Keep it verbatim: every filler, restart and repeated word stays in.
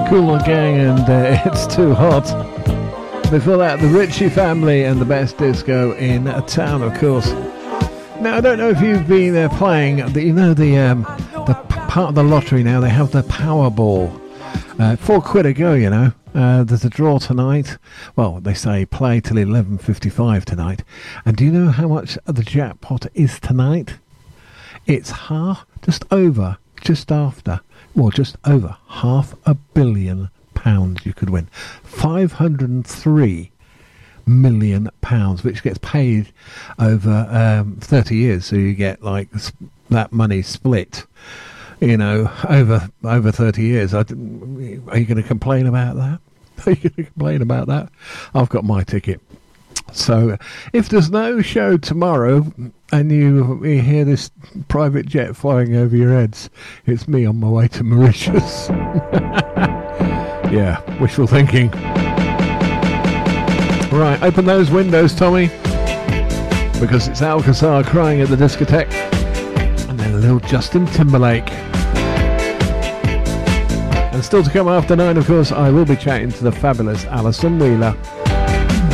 Kool and Gang and uh, It's Too Hot. Before that, the Ritchie Family and the best disco in town, of course. Now, I don't know if you've been uh, playing, the, you know, the um, the p- part of the lottery now, they have the Powerball. Uh, four quid a go, you know. Uh, there's a draw tonight. Well, they say play till eleven fifty-five tonight. And do you know how much the jackpot is tonight? It's half, just over, just after, well, just over half a billion pounds you could win. five hundred three million pounds, which gets paid over um, thirty years. So you get like that money split, you know, over over thirty years. I, are you going to complain about that? Are you going to complain about that? I've got my ticket. So if there's no show tomorrow and you, you hear this private jet flying over your heads, it's me on my way to Mauritius. Yeah, wishful thinking. Right, open those windows, Tommy, because it's Alcazar crying at the discotheque, and then a little Justin Timberlake. And still to come after nine, of course, I will be chatting to the fabulous Alison Wheeler.